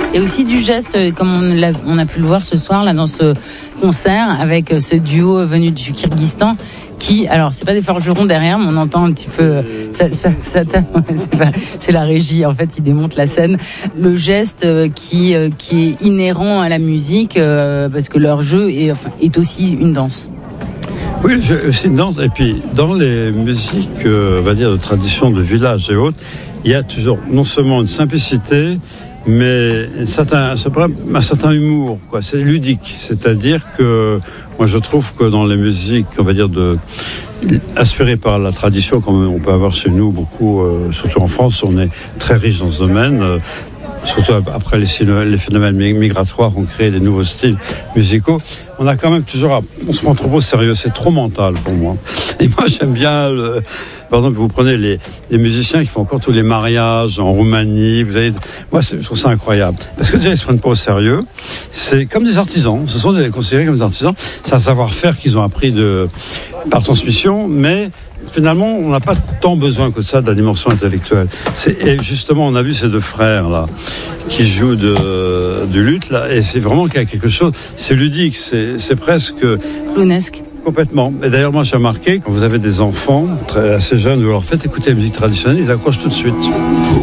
Et aussi du geste, comme on a pu le voir ce soir là dans ce concert avec ce duo venu du Kyrgyzstan. Alors c'est pas des forgerons derrière, mais on entend un petit peu, c'est la régie en fait, ils démontent la scène. Le geste qui est inhérent à la musique, parce que leur jeu est aussi une danse. Oui, c'est une danse. Et puis dans les musiques, on va dire de tradition de village et autres, il y a toujours non seulement une simplicité, mais un certain humour, quoi. C'est ludique, c'est-à-dire que moi je trouve que dans les musiques, on va dire inspirées par la tradition, comme on peut avoir chez nous beaucoup, surtout en France, on est très riche dans ce domaine. Surtout après les phénomènes migratoires ont créé des nouveaux styles musicaux, on a quand même on se prend trop au sérieux, c'est trop mental pour moi. Et moi j'aime bien, par exemple, vous prenez les musiciens qui font encore tous les mariages en Roumanie, moi je trouve ça incroyable. Parce que déjà ils se prennent pas au sérieux, c'est comme des artisans, ce sont considérés comme des artisans, c'est un savoir-faire qu'ils ont appris par transmission, mais finalement, on n'a pas tant besoin que de ça de la dimension intellectuelle. Et justement, on a vu ces deux frères là qui jouent du luth là, et c'est vraiment qu'il y a quelque chose. C'est ludique, c'est presque clownesque. Complètement. Et d'ailleurs, moi, j'ai remarqué quand vous avez des enfants assez jeunes, vous leur faites écouter la musique traditionnelle, ils accrochent tout de suite.